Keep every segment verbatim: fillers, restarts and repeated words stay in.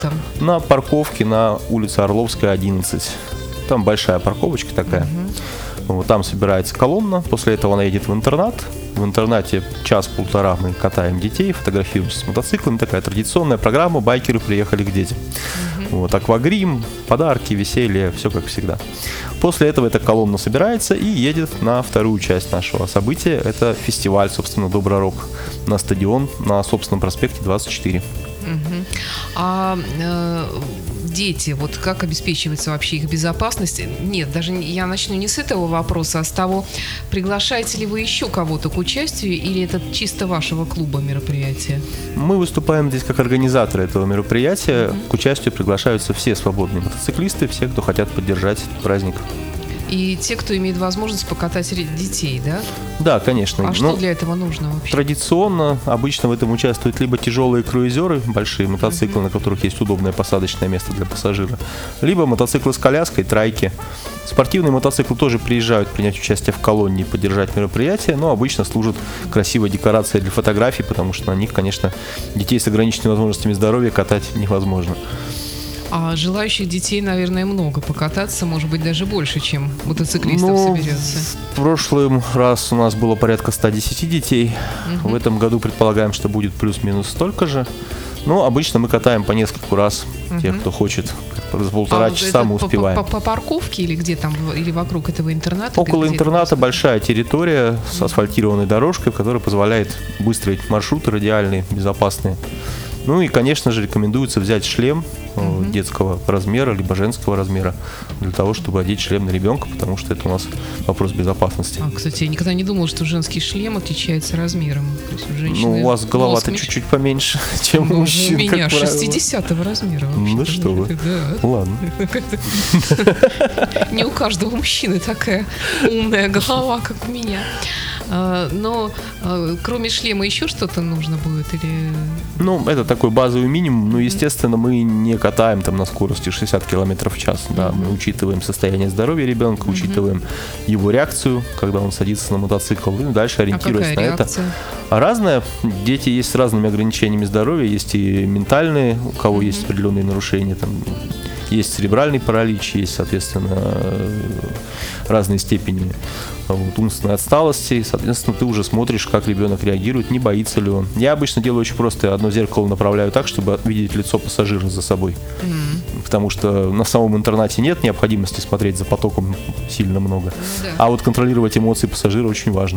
Там. На парковке на улице Орловская, одиннадцать. Там большая парковочка такая. Угу. Вот, там собирается колонна. После этого она едет в интернат. В интернате час-полтора мы катаем детей, фотографируемся с мотоциклами. Такая традиционная программа. Байкеры приехали к детям. Угу. Вот, аквагрим, подарки, веселье, все как всегда. После этого эта колонна собирается и едет на вторую часть нашего события. Это фестиваль, собственно, Добророк на стадион на собственном проспекте двадцать четыре. Угу. А э, дети, вот как обеспечивается вообще их безопасность? Нет, даже я начну не с этого вопроса, а с того, приглашаете ли вы еще кого-то к участию, или это чисто вашего клуба мероприятие? Мы выступаем здесь как организаторы этого мероприятия. Mm-hmm. К участию приглашаются все свободные мотоциклисты, все, кто хотят поддержать праздник. И те, кто имеет возможность покатать детей, да? Да, конечно. А Но что для этого нужно вообще? Традиционно обычно в этом участвуют либо тяжелые круизеры, большие мотоциклы, mm-hmm. на которых есть удобное посадочное место для пассажира, либо мотоциклы с коляской, трайки. Спортивные мотоциклы тоже приезжают принять участие в колонне и поддержать мероприятие, но обычно служат красивой декорацией для фотографий, потому что на них, конечно, детей с ограниченными возможностями здоровья катать невозможно. А желающих детей, наверное, много покататься, может быть, даже больше, чем мотоциклистов ну, соберется. В прошлый раз у нас было порядка ста десяти детей. Угу. В этом году предполагаем, что будет плюс-минус столько же. Но обычно мы катаем по нескольку раз. Угу. Тех, кто хочет. За полтора а часа мы успеваем. По, по, по парковке или где там, или вокруг этого интерната? Около интерната большая территория с асфальтированной дорожкой, которая позволяет выстроить маршруты радиальные, безопасные. Ну и, конечно же, рекомендуется взять шлем uh-huh. детского размера, либо женского размера, для того, чтобы одеть шлем на ребенка, потому что это у нас вопрос безопасности. А, кстати, я никогда не думал, что женский шлем отличается размером. То есть у женщины ну, у вас голова-то меньше... чуть-чуть поменьше, чем ну, у мужчин. У меня шестидесятого размера. Ну что вы, да. Ладно. Не у каждого мужчины такая умная голова, как у меня. Но кроме шлема еще что-то нужно будет? Или... Ну, это такой базовый минимум. Но, естественно, мы не катаем там на скорости шестьдесят километров в час. Да, mm-hmm. мы учитываем состояние здоровья ребенка, mm-hmm. учитываем его реакцию, когда он садится на мотоцикл, и дальше ориентируясь а на реакция? это. А разное. Дети есть с разными ограничениями здоровья, есть и ментальные, у кого mm-hmm. есть определенные нарушения, там, есть церебральный паралич, есть, соответственно, разные степени вот, умственной отсталости. Соответственно, ты уже смотришь, как ребенок реагирует, не боится ли он. Я обычно делаю очень просто. Одно зеркало направляю так, чтобы видеть лицо пассажира за собой. Mm-hmm. Потому что на самом интернате нет необходимости смотреть за потоком сильно много. Mm-hmm. А вот контролировать эмоции пассажира очень важно.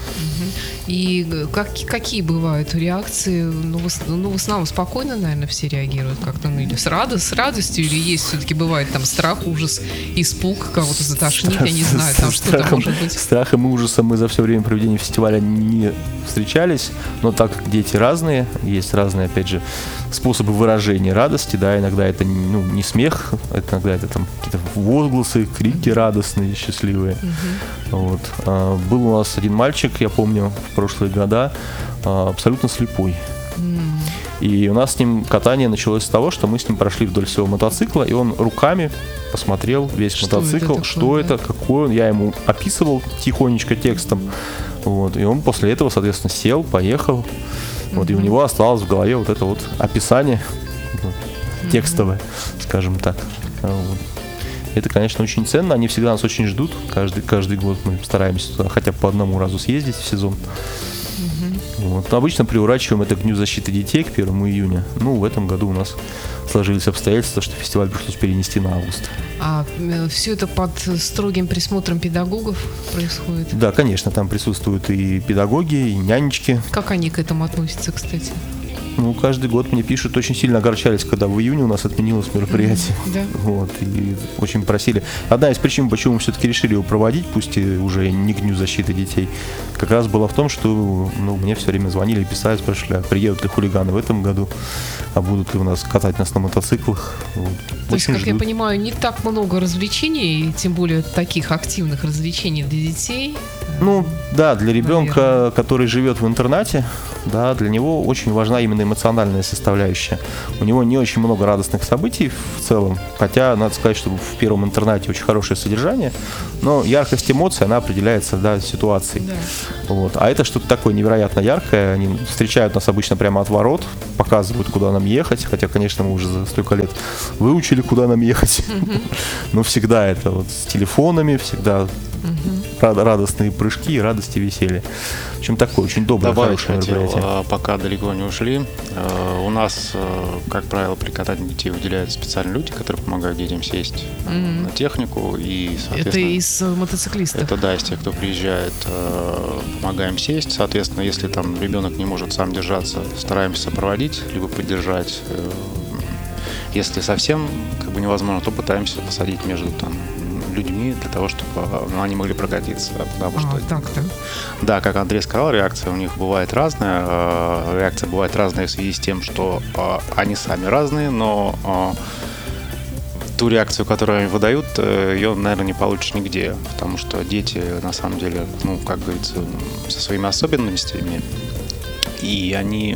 И как, какие бывают реакции? Ну в, ну, в основном спокойно, наверное, все реагируют как-то, ну, или с, радость, с радостью, или есть все-таки бывает там страх, ужас, испуг, кого-то затошнит, я не знаю, там что-то может быть. Страхом и ужасом мы за все время проведения фестиваля не встречались, но так как дети разные, есть разные, опять же, способы выражения радости, да, иногда это ну, не смех, это, иногда это там какие-то возгласы, крики радостные, счастливые. Uh-huh. Вот. А, был у нас один мальчик, я помню, в прошлые года, а, абсолютно слепой. Mm. И у нас с ним катание началось с того, что мы с ним прошли вдоль всего мотоцикла, и он руками посмотрел весь что мотоцикл, это что такое, это, да? Какой он. Я ему описывал тихонечко текстом. Вот, и он после этого, соответственно, сел, поехал. Вот, mm-hmm. и у него осталось в голове вот это вот описание вот, mm-hmm. текстовое, скажем так. Вот. Это, конечно, очень ценно. Они всегда нас очень ждут. Каждый, каждый год мы стараемся туда хотя бы по одному разу съездить в сезон. Mm-hmm. Вот. Но обычно приурачиваем это к Дню защиты детей, к первому июня. Ну, в этом году у нас сложились обстоятельства, что фестиваль пришлось перенести на август. А все это под строгим присмотром педагогов происходит? Да, конечно, там присутствуют и педагоги, и нянечки. Как они к этому относятся, кстати? Ну, каждый год мне пишут, очень сильно огорчались, когда в июне у нас отменилось мероприятие. Mm-hmm, да. Вот, и очень просили. Одна из причин, почему мы все-таки решили его проводить, пусть и уже не к Дню защиты детей, как раз была в том, что ну, мне все время звонили и писали, спрашивали, а приедут ли хулиганы в этом году, а будут ли у нас катать нас на мотоциклах. Вот. То есть, как ждут. Я понимаю, не так много развлечений, тем более таких активных развлечений для детей. Ну, да, для ребенка, наверное, который живет в интернате, да, для него очень важна именно эмоциональная составляющая. У него не очень много радостных событий в целом, хотя, надо сказать, что в первом интернате очень хорошее содержание, но яркость эмоций, она определяется, да, ситуацией. Да. Вот. А это что-то такое невероятно яркое. Они встречают нас обычно прямо от ворот, показывают, куда нам ехать, хотя, конечно, мы уже за столько лет выучили, куда нам ехать. Но всегда это вот с телефонами, всегда радостные прыжки, радости, веселье. В общем, такое очень доброе, добавить хорошее хотел, мероприятие. пока далеко не ушли. У нас, как правило, при катании детей выделяются специальные люди, которые помогают детям сесть mm-hmm. на технику. И, это из мотоциклистов? Это, да, из тех, кто приезжает, помогаем сесть. Соответственно, если там ребенок не может сам держаться, стараемся сопроводить, либо поддержать. Если совсем как бы невозможно, то пытаемся посадить между там людьми для того, чтобы ну, они могли прокатиться. Потому а, что, так-то. Да, как Андрей сказал, реакция у них бывает разная. Реакция бывает разная в связи с тем, что они сами разные, но ту реакцию, которую они выдают, ее, наверное, не получишь нигде, потому что дети, на самом деле, ну, как говорится, со своими особенностями, и они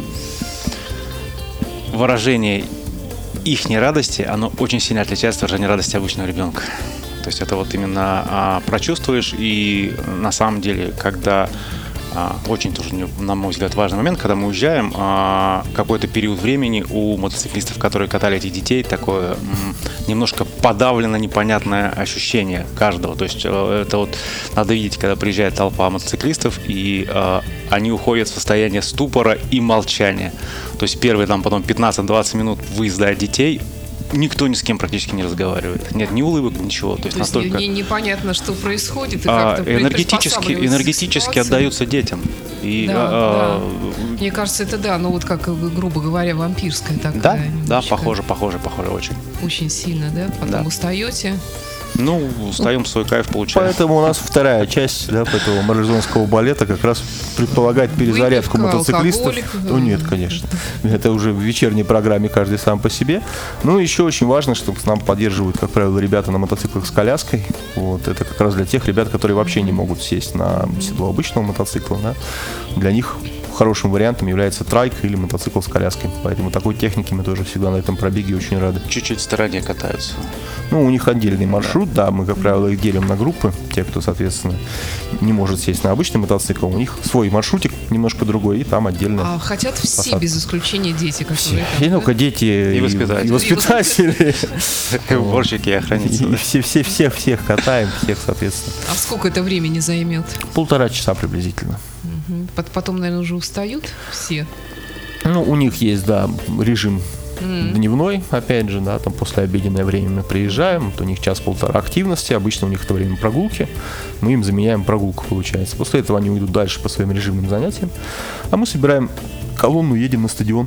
выражение ихней радости, оно очень сильно отличается от выражения радости обычного ребенка. То есть это вот именно а, прочувствуешь, и на самом деле, когда а, очень тоже, на мой взгляд, важный момент, когда мы уезжаем, а, какой-то период времени у мотоциклистов, которые катали этих детей, такое м, немножко подавлено непонятное ощущение каждого. То есть это вот надо видеть, когда приезжает толпа мотоциклистов, и а, они уходят в состояние ступора и молчания. То есть первые там потом пятнадцать-двадцать минут выезда от детей никто ни с кем практически не разговаривает. Нет ни улыбок, ничего. То есть, То есть настолько... не, непонятно, что происходит, и а, как-то энергетически, энергетически отдаются детям. И, да, а, да. Мне кажется, это да, ну вот как, грубо говоря, вампирская такая. Да, да, похоже, похоже, похоже очень. Очень сильно, да? Потом да. устаете. Ну, устаем, свой кайф получаем. Поэтому у нас вторая часть, да, этого марлезонского балета как раз предполагает перезарядку Выпивка, мотоциклистов. алкоголь. Ну нет, конечно. Это уже в вечерней программе каждый сам по себе. Ну, еще очень важно, что нам поддерживают, как правило, ребята на мотоциклах с коляской. Вот. Это как раз для тех ребят, которые вообще не могут сесть на седло обычного мотоцикла. Да. Для них хорошим вариантом является трайк или мотоцикл с коляской. Поэтому такой технике мы тоже всегда на этом пробеге очень рады. Чуть-чуть в стороне катаются. Ну, у них отдельный маршрут, да, мы, как правило, их делим на группы. Те, кто, соответственно, не может сесть на обычный мотоцикл, у них свой маршрутик немножко другой, и там отдельно. А хотят все, посадка. Без исключения дети, которые все. Там, и, ну-ка, да? дети и воспитатели. И воспитатели. И уборщики, и охранницы. И все, все, всех, всех катаем, всех, соответственно. А сколько это времени займет? Полтора часа приблизительно. Потом, наверное, уже устают все. Ну, у них есть, да, режим Mm. дневной, опять же, да, там после обеденное время мы приезжаем, вот у них час-полтора активности, обычно у них это время прогулки, мы им заменяем прогулку, получается. После этого они уйдут дальше по своим режимным занятиям, а мы собираем колонну, едем на стадион.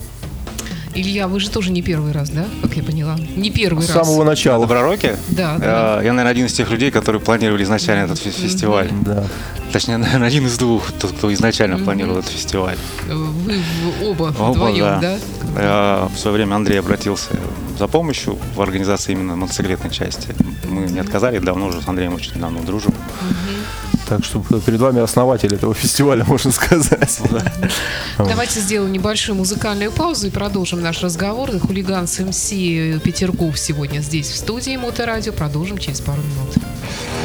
Илья, вы же тоже не первый раз, да, как я поняла? Не первый С раз. самого начала. На Добророке? Да, да. Я, наверное, один из тех людей, которые планировали изначально этот фестиваль. Да. Точнее, наверное, один из двух, тот, кто изначально mm-hmm. планировал этот фестиваль. Вы оба, оба вдвоем, да? да? В свое время Андрей обратился за помощью в организации именно мотоциклетной части. Мы не отказали, давно уже с Андреем очень давно дружим. Mm-hmm. Так что перед вами основатель этого фестиваля, можно сказать. Давайте сделаем небольшую музыкальную паузу и продолжим наш разговор. Хулиганс МС Петергоф сегодня здесь, в студии Моторадио. Продолжим через пару минут.